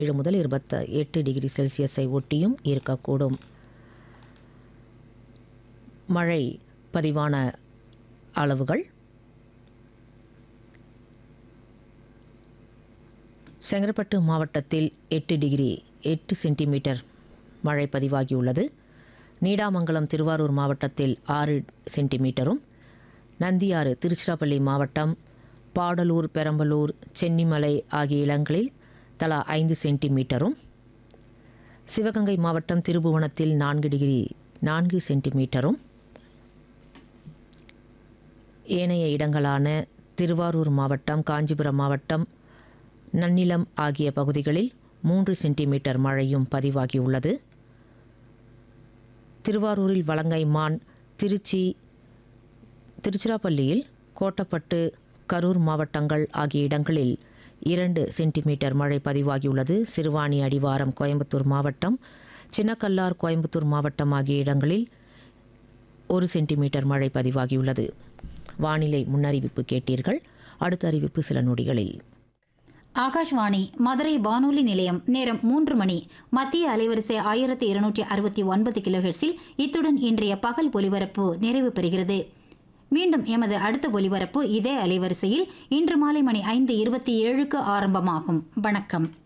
7 முதல் 28 டிகிரி செல்சியஸை ஒட்டியும் இருக்கக்கூடும். மழை பதிவான அளவுகள்: செங்கற்பட்டு மாவட்டத்தில் 8 சென்டிமீட்டர் மழை பதிவாகியுள்ளது. நீடாமங்கலம் திருவாரூர் மாவட்டத்தில் 6 சென்டிமீட்டரும், நந்தியாறு திருச்சிராப்பள்ளி மாவட்டம், பாடலூர், பெரம்பலூர், சென்னிமலை ஆகிய இடங்களில் தலா 5 சென்டிமீட்டரும், சிவகங்கை மாவட்டம் திருபுவனத்தில் 4 சென்டிமீட்டரும், ஏனைய இடங்களான திருவாரூர் மாவட்டம், காஞ்சிபுரம் மாவட்டம், நன்னிலம் ஆகிய பகுதிகளில் 3 சென்டிமீட்டர் மழையும் பதிவாகியுள்ளது. திருவாரூரில் வலங்கைமான், திருச்சிராப்பள்ளியில் கோட்டப்பட்டு, கரூர் மாவட்டங்கள் ஆகிய இடங்களில் 2 சென்டிமீட்டர் மழை பதிவாகியுள்ளது. சிறுவாணி அடிவாரம் கோயம்புத்தூர் மாவட்டம், சின்னக்கல்லார் கோயம்புத்தூர் மாவட்டம் ஆகிய இடங்களில் 1 சென்டிமீட்டர் மழை பதிவாகியுள்ளது. வானிலை முன்னறிவிப்பு கேட்டீர்கள். அடுத்த அறிவிப்பு சில நொடிகளில். ஆகாஷ்வாணி மதுரை வானொலி நிலையம். நேரம் 3 மணி. மத்திய அலைவரிசை 1269 கிலோஹெர்ட்ஸில் இத்துடன் இன்றைய பகல் ஒலிபரப்பு நிறைவு பெறுகிறது. மீண்டும் எமது அடுத்த ஒலிபரப்பு இதே அலைவரிசையில் இன்று மாலை மணி 5:27க்கு ஆரம்பமாகும். வணக்கம்.